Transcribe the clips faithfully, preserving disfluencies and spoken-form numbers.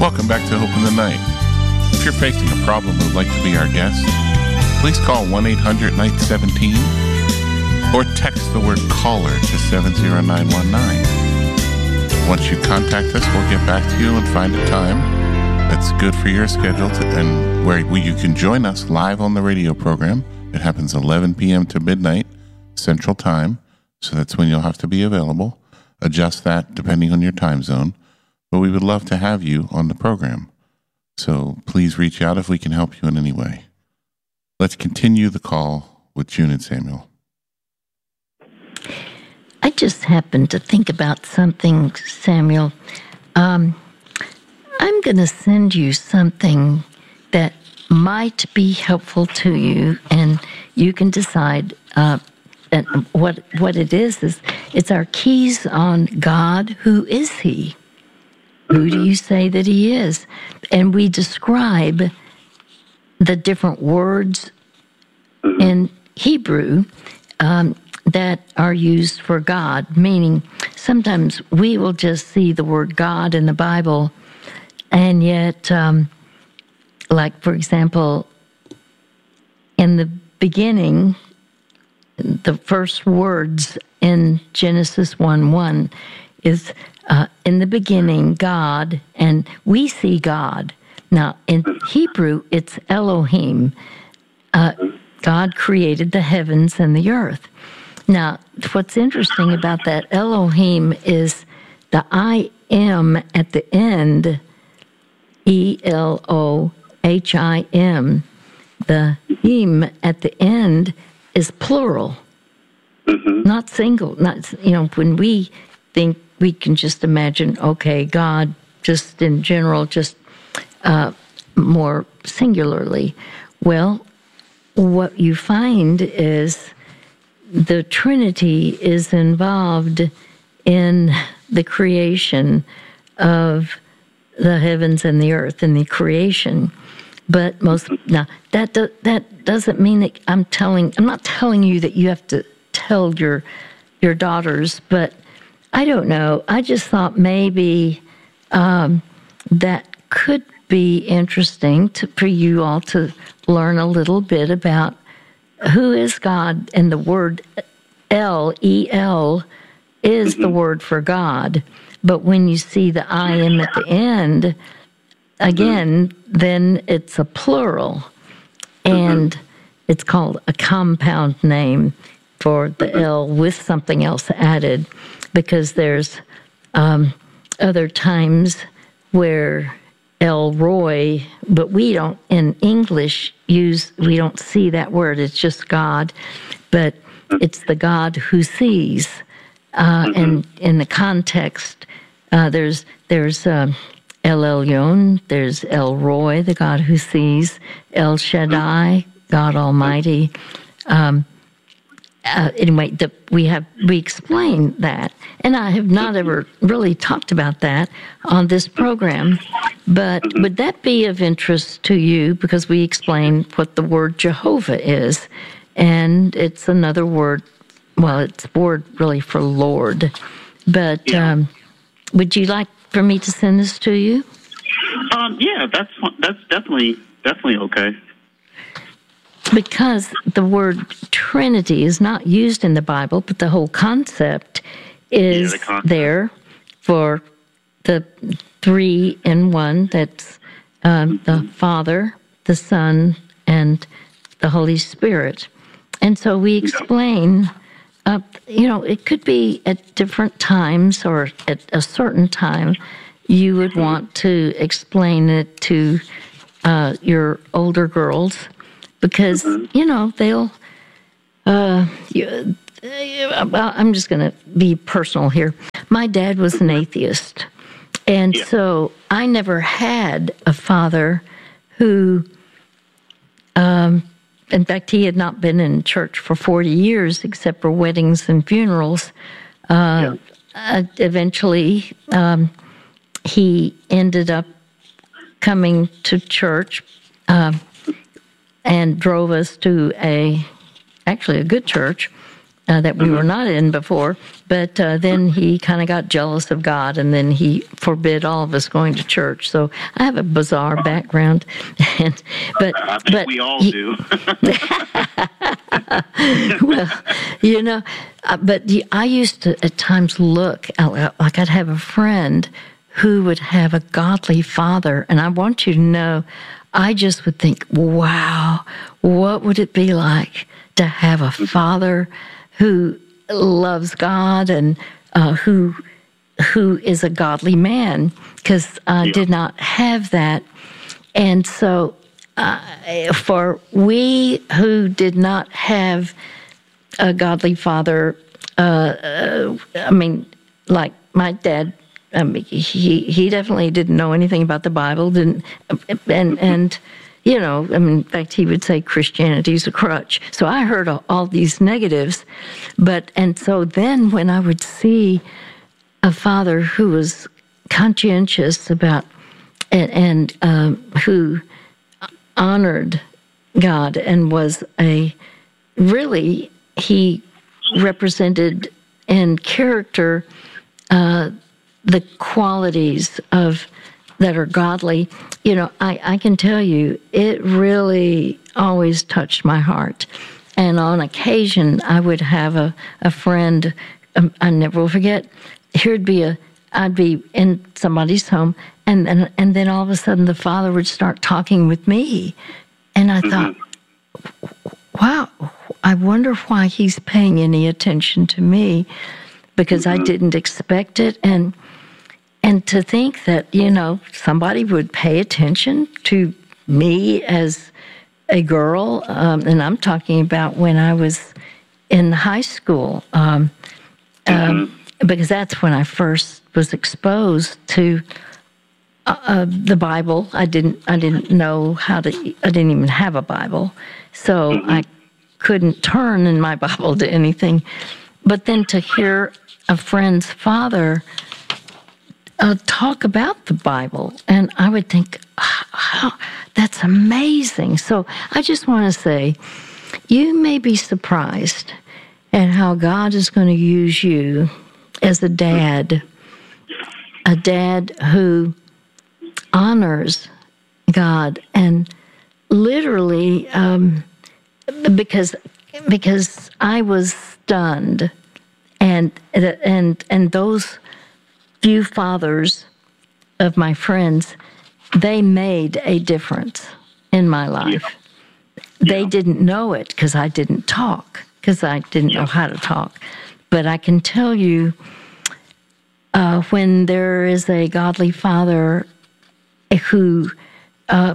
Welcome back to Hope in the Night. If you're facing a problem and would like to be our guest, please call one eight hundred night seventeen or text the word caller to seven zero nine one nine. Once you contact us, we'll get back to you and find a time that's good for your schedule to, and where you can join us live on the radio program. It happens eleven p.m. to midnight Central Time, so that's when you'll have to be available. Adjust that depending on your time zone. But we would love to have you on the program. So please reach out if we can help you in any way. Let's continue the call with June and Samuel. I just happened to think about something, Samuel. Um, I'm going to send you something that might be helpful to you, and you can decide uh, and what what it is. Is it's our keys on God. Who is He? Who do you say that He is? And we describe the different words in Hebrew um, that are used for God, meaning sometimes we will just see the word God in the Bible, and yet, um, like, for example, in the beginning, the first words in Genesis one one is, uh, in the beginning, God, and we see God. Now, in Hebrew, it's Elohim. Uh, God created the heavens and the earth. Now, what's interesting about that Elohim is the I am at the end, E L O H I M. The him at the end is plural, mm-hmm. not single. Not, you know, when we think, we can just imagine, okay, God, just in general, just uh, more singularly. Well, what you find is the Trinity is involved in the creation of the heavens and the earth, and the creation. But most now that do, that doesn't mean that I'm telling. I'm not telling you that you have to tell your your daughters. But I don't know. I just thought maybe um, that could be interesting to, for you all to learn a little bit about who is God, and the word El, E L, is the word for God. But when you see the I am at the end, again, then it's a plural. And it's called a compound name for the L with something else added, because there's um, other times where El Roy, but we don't, in English, use, we don't see that word. It's just God, but it's the God who sees. Uh, mm-hmm. And in the context, uh, there's there's um, El Elyon, there's El Roy, the God who sees, El Shaddai, God Almighty. Um, uh, anyway, the, we have we explain that, and I have not ever really talked about that on this program. But would that be of interest to you? Because we explain what the word Jehovah is, and it's another word. Well, it's a word really for Lord. But yeah. um, would you like for me to send this to you? Um, yeah, that's that's definitely definitely okay. Because the word Trinity is not used in the Bible, but the whole concept is yeah, the concept. there for the three in one. That's um, mm-hmm. the Father, the Son, and the Holy Spirit. And so we explain, uh, you know, it could be at different times or at a certain time you would want to explain it to uh, your older girls, because, mm-hmm. you know, they'll, uh, you, well, I'm just going to be personal here. My dad was an atheist, and yeah. so I never had a father who, um, in fact, he had not been in church for forty years except for weddings and funerals. Uh, yeah. uh, eventually, um, he ended up coming to church uh, and drove us to a, actually a good church, uh, that we were not in before. But uh, then he kind of got jealous of God, and then he forbid all of us going to church. So I have a bizarre background, and but I think but we all he, do. well, you know, uh, but the, I used to at times look out, like I'd have a friend who would have a godly father, and I want you to know, I just would think, wow, what would it be like to have a father who loves God and uh, who who is a godly man? Because I yeah. did not have that, and so uh, for we who did not have a godly father, uh, uh, I mean, like my dad. Um, he he definitely didn't know anything about the Bible, didn't and and you know, I mean, in fact, he would say Christianity's a crutch. So I heard all, all these negatives, but and so then when I would see a father who was conscientious about and, and um, who honored God and was a really he represented in character. Uh, the qualities of that are godly, you know, I, I can tell you, it really always touched my heart. And on occasion, I would have a, a friend, um, I never will forget, here'd be a, I'd be in somebody's home, and, and, and then all of a sudden the father would start talking with me. And I thought, wow, I wonder why he's paying any attention to me, because I didn't expect it. And And to think that, you know, somebody would pay attention to me as a girl, um, and I'm talking about when I was in high school, um, mm-hmm. um, because that's when I first was exposed to uh, the Bible. I didn't, I didn't know how to. I didn't even have a Bible, so mm-hmm. I couldn't turn in my Bible to anything. But then to hear a friend's father Uh, talk about the Bible, and I would think, oh, that's amazing. So I just want to say, you may be surprised at how God is going to use you as a dad, a dad who honors God, and literally, um, because because I was stunned, and and and those few fathers of my friends, they made a difference in my life. Yeah. They yeah. didn't know it because I didn't talk, because I didn't yeah. know how to talk. But I can tell you, uh, when there is a godly father who uh,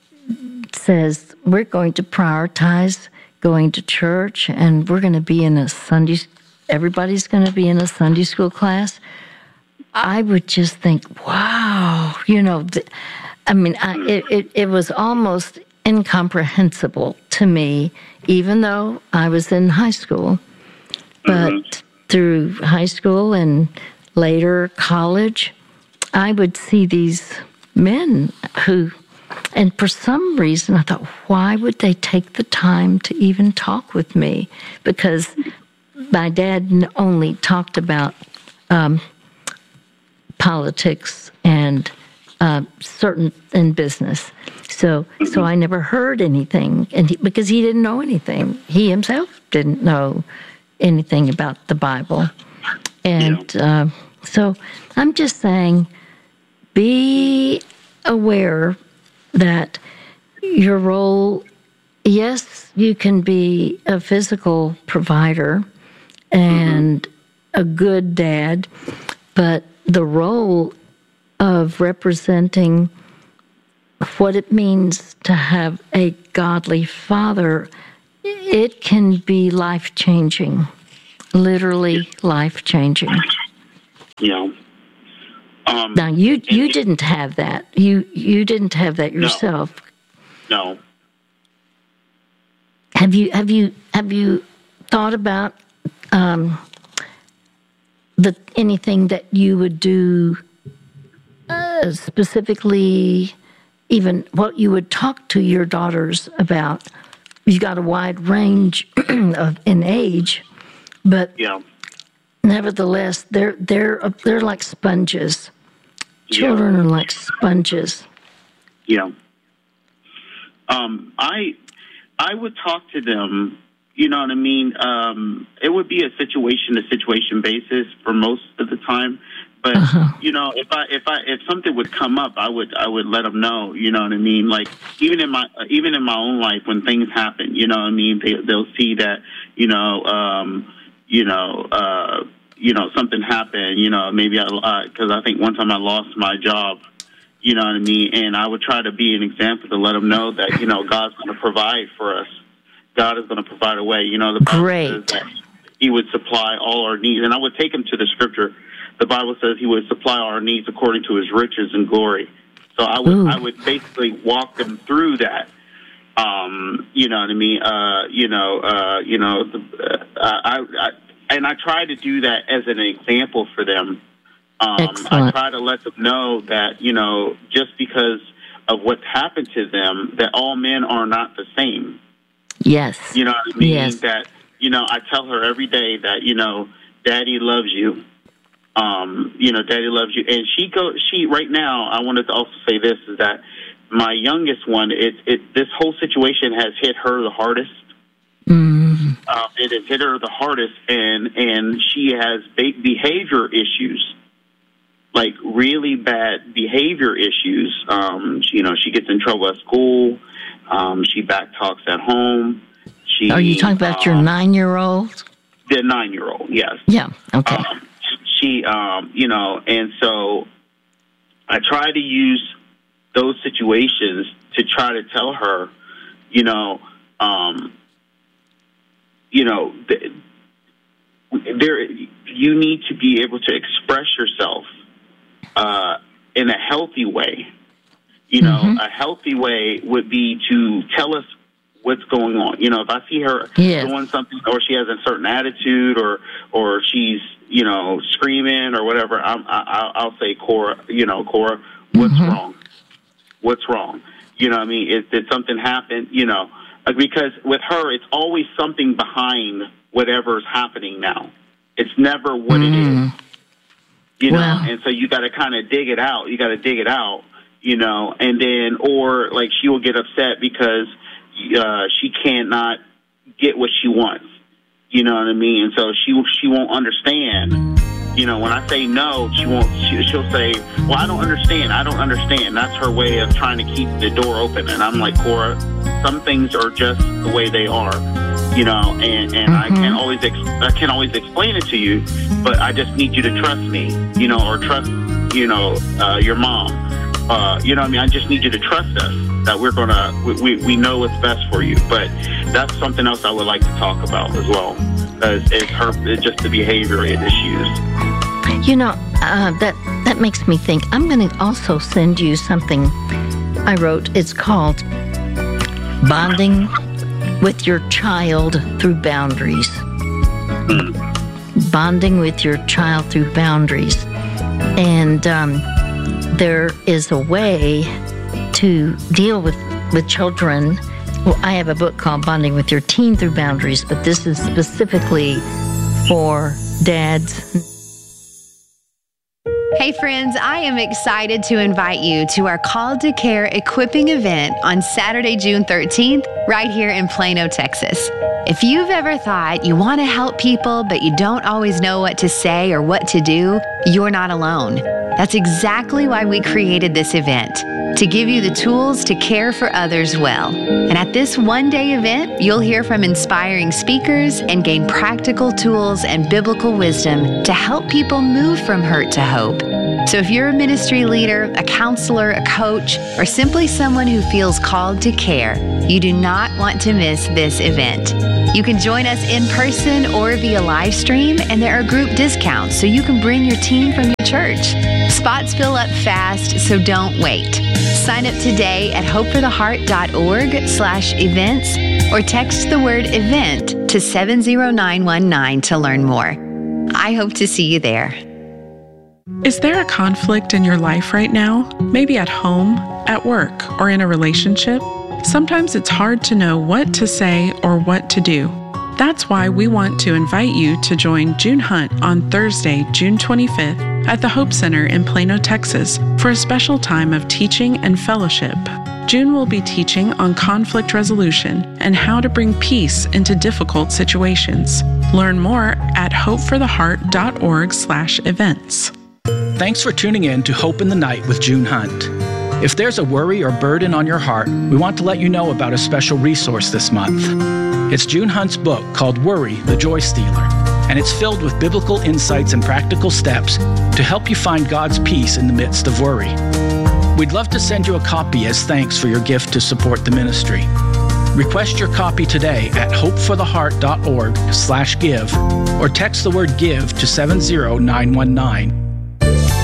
says, we're going to prioritize going to church, and we're going to be in a Sunday, everybody's going to be in a Sunday school class, I would just think, wow, you know, th- I mean, I, it, it, it was almost incomprehensible to me, even though I was in high school. But mm-hmm. through high school and later college, I would see these men who, and for some reason, I thought, why would they take the time to even talk with me? Because my dad only talked about um, politics and uh, certain in business, so so I never heard anything, and he, because he didn't know anything, he himself didn't know anything about the Bible, and yeah. uh, so I'm just saying, be aware that your role, yes, you can be a physical provider and mm-hmm. a good dad, but the role of representing what it means to have a godly father, it can be life-changing, literally life-changing. Yeah. Um, now, you you didn't have that. You you didn't have that yourself. No. no. Have you have you have you thought about um, the anything that you would do uh, specifically, even what you would talk to your daughters about? You've got a wide range of in age, But Yeah. nevertheless, they're they're they're like sponges. Children Yeah. are like sponges. Yeah. Um, I I would talk to them. You know what I mean? Um, it would be a situation to situation basis for most of the time. But Uh-huh. you know, if I if I if something would come up, I would I would let them know. You know what I mean? Like even in my even in my own life, when things happen, you know what I mean? They they'll see that you know um, you know uh, you know something happened. You know maybe I because I think one time I lost my job. You know what I mean? And I would try to be an example to let them know that you know God's going to provide for us. God is going to provide a way. You know the Bible Great. says that He would supply all our needs, and I would take them to the Scripture. The Bible says He would supply our needs according to His riches and glory. So I would Ooh. I would basically walk them through that. Um, you know what I mean? Uh, you know, uh, you know, the, uh, I, I and I try to do that as an example for them. Um, I Excellent. try to let them know that you know just because of what's happened to them, that all men are not the same. Yes. You know what I mean? Yes. That you know, I tell her every day that you know, Daddy loves you. Um, you know, Daddy loves you. And she go. She right now. I wanted to also say this is that my youngest one. It it this whole situation has hit her the hardest. Mm. Uh, it has hit her the hardest, and and she has be- behavior issues, like really bad behavior issues. Um, she, you know, she gets in trouble at school. Um, she back talks at home. She. Are you talking about your um, nine-year-old? The nine-year-old, yes. Yeah. Okay. Um, she, um, you know, and so I try to use those situations to try to tell her, you know, um, you know, th- there you need to be able to express yourself uh, in a healthy way. You know, Mhm. a healthy way would be to tell us what's going on. You know, if I see her Yes. doing something, or she has a certain attitude, or or she's you know screaming or whatever, I'm, I, I'll say, Cora, you know, Cora, what's Mhm. wrong? What's wrong? You know what I mean? Is, did something happen? You know, because with her, it's always something behind whatever's happening now. It's never what Mm. it is. You know, Wow. and so you got to kind of dig it out. You got to dig it out, you know, and then, or like she will get upset because uh, she cannot get what she wants. You know what I mean? And so she she won't understand. You know, when I say no, she won't. She, she'll say, "Well, I don't understand. I don't understand." That's her way of trying to keep the door open. And I'm like, Cora, some things are just the way they are. You know, and, and I Mhm. can't always ex- I can't always explain it to you, but I just need you to trust me. You know, or trust you know uh, your mom. Uh, you know what I mean? I just need you to trust us that we're going to, we, we, we know what's best for you. But that's something else I would like to talk about as well, as, as her, it's just the behavior issues. You know, uh, that that makes me think. I'm going to also send you something I wrote. It's called Bonding with Your Child Through Boundaries. Mm. Bonding with your child through boundaries. And um, there is a way to deal with, with children. Well, I have a book called Bonding with Your Teen Through Boundaries, but this is specifically for dads. Hey friends, I am excited to invite you to our Call to Care equipping event on Saturday, June thirteenth, right here in Plano, Texas. If you've ever thought you want to help people, but you don't always know what to say or what to do, you're not alone. That's exactly why we created this event, to give you the tools to care for others well. And at this one-day event, you'll hear from inspiring speakers and gain practical tools and biblical wisdom to help people move from hurt to hope. So if you're a ministry leader, a counselor, a coach, or simply someone who feels called to care, you do not want to miss this event. You can join us in person or via live stream, and there are group discounts so you can bring your team from your church. Spots fill up fast, so don't wait. Sign up today at hopefortheheart.org slash events or text the word event to seven zero nine one nine to learn more. I hope to see you there. Is there a conflict in your life right now? Maybe at home, at work, or in a relationship? Sometimes it's hard to know what to say or what to do. That's why we want to invite you to join June Hunt on Thursday, June twenty-fifth at the Hope Center in Plano, Texas for a special time of teaching and fellowship. June will be teaching on conflict resolution and how to bring peace into difficult situations. Learn more at hopefortheheart.org slash events. Thanks for tuning in to Hope in the Night with June Hunt. If there's a worry or burden on your heart, we want to let you know about a special resource this month. It's June Hunt's book called Worry, the Joy Stealer, and it's filled with biblical insights and practical steps to help you find God's peace in the midst of worry. We'd love to send you a copy as thanks for your gift to support the ministry. Request your copy today at hopefortheheart.org slash give or text the word give to seven zero nine one nine.